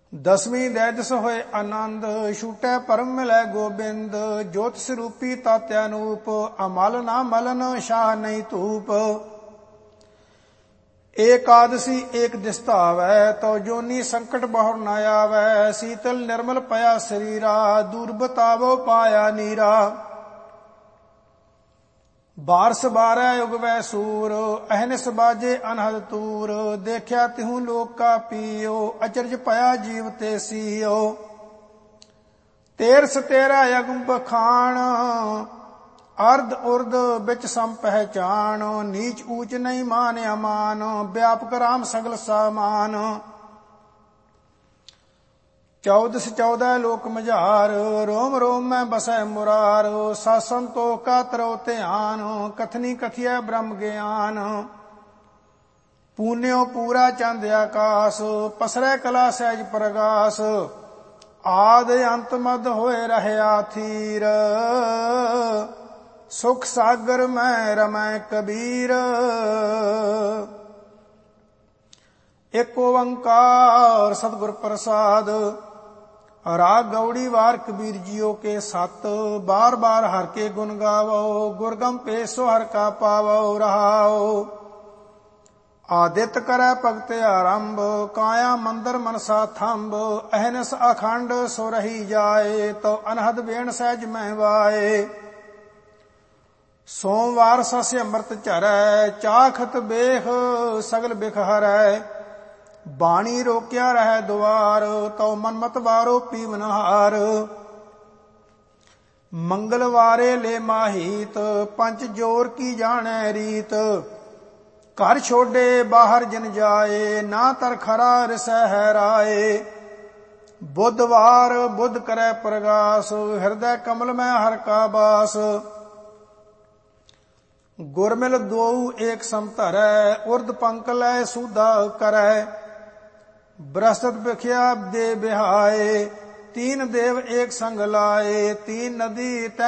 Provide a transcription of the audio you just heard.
ਦਸਵੀਂ ਦੈਦਸ ਹੋਏ ਆਨੰਦ, ਛੂਟੈ ਪਰਮ ਮਿਲੈ ਗੋਬਿੰਦ। ਜੋਤ ਸਰੂਪੀ ਤਤਿ ਅਨੂਪ, ਅਮਲ ਨਾ ਮਲਨ ਸ਼ਾਹ ਨਹੀਂ ਧੂਪ। ਏਕਾਦਸੀ ਏਕ ਦਿਸ ਧਾਵੈ, ਤਉ ਜੋਨੀ ਸੰਕਟ ਬਹੁਰ ਨ ਆਵੈ। ਸੀਤਲ ਨਿਰਮਲ ਪਇਆ ਸਰੀਰਾ, ਦੂਰ ਬਤਾਵੋ ਪਾਇਆ ਨੀਰਾ। ਬਾਰਸ ਬਾਰੈ ਉਗਵੈ ਸੂਰ, ਅਹਨਿਸ ਬਾਜੇ ਅਨਹਦ ਤੂਰ। ਦੇਖਿਆ ਤਿਹੂ ਲੋਕ ਕਾ ਪੀਓ, ਅਚਰਜ ਭਇਆ ਜੀਵ ਤੇ ਸੀਓ। ਤੇਰਸ ਤੇਰਾ ਅਗਮ ਬਖਾਣ, ਅਰਧ ਉਰਧ ਵਿੱਚ ਸਮ ਪਹਿਚਾਣ। ਨੀਚ ਊਚ ਨਹੀਂ ਮਾਨ ਅਮਾਨ, ਵਿਆਪਕ ਰਾਮ ਸਗਲ ਸਾਮਾਨ। 14 14 ਲੋਕ ਮਝਾਰ, ਰੋਮ ਰੋਮ ਮੈਂ ਬਸੈ ਮੁਰਾਰ। ਸਤ ਸੰਤੋਖ ਕਾ ਤਰੋ ਧਿਆਨ, ਕਥਨੀ ਕਥਿਐ ਬ੍ਰਹਮ ਗਿਆਨ। ਪੂਨਿਓ ਪੂਰਾ ਚੰਦ ਆਕਾਸ, ਪਸਰੈ ਕਲਾ ਸਹਿਜ ਪ੍ਰਗਾਸ। ਆਦ ਅੰਤ ਮਦ ਹੋਏ ਰਹਿਆ ਥੀਰ, ਸੁਖ ਸਾਗਰ ਮੈਂ ਰਮੈ ਕਬੀਰ। ਏਕ ਓੰਕਾਰ ਸਤਿਗੁਰ ਪ੍ਰਸਾਦ। ਰਾਗ ਗੌੜੀ ਵਾਰ ਕਬੀਰ ਜੀਓ ਕੇ ਸਤ। ਬਾਰ ਬਾਰ ਹਰ ਕੇ ਗੁਣ ਗਾਵੋ, ਗੁਰਗਮ ਪੇਸੋ ਹਰ ਕਾ ਪਾਵੋ ਰਹਾਓ। ਆਦਿਤ ਕਰੈ ਭਗਤ ਆਰੰਭ, ਕਾਇਆ ਮੰਦਰ ਮਨਸਾ ਥੰਬ। ਅਹਨਸ ਅਖੰਡ ਸੋ ਰਹੀ ਜਾਏ, ਤੋ ਅਨਹਦ ਬੇਣ ਸਹਿਜ ਮਹਿ ਵਾਏ। ਸੋਮਵਾਰ ਸਸਿ ਅੰਮ੍ਰਿਤ ਝਰੈ, ਚਾਖਤ ਬੇਖ ਸਗਲ ਬਿਖ ਹਰੈ। ਬਾਣੀ ਰੋਕਿਆ ਰਹਿ ਦੁਆਰ, ਤਉ ਮਨਮਤ ਵਾਰੋ ਪੀਵਨ ਹਾਰ। ਮੰਗਲਵਾਰੇ ਲੈ ਮਾਹੀਤ, ਪੰਚ ਜੋਰ ਕੀ ਜਾਣੈ ਰੀਤ। ਘਰ ਛੋਡੇ ਬਾਹਰ ਜਿਨ ਜਾਏ, ਨਾ ਤਰ ਖਰਾ ਰਿਸੈ ਹੈ ਰਾਏ। ਬੁੱਧਵਾਰ ਬੁੱਧ ਕਰੈ ਪ੍ਰਗਾਸ, ਹਿਰਦੈ ਕਮਲ ਮੈਂ ਹਰ ਕਾ ਬਾਸ। ਗੁਰਮਿਲ ਦੋਊ ਏਕ ਸਮ ਧਰੈ, ਉਰਧ ਪੰਕ ਲੈ ਸੂਧਾ ਕਰੈ। ਬ੍ਰਹਸਪਤ ਬਿਖਿਆ ਦੇ ਬਿਹਾਏ, ਤੀਨ ਦੇਵ ਏਕ ਸੰਗ ਲਾਏ। ਤੀਨ ਨਦੀ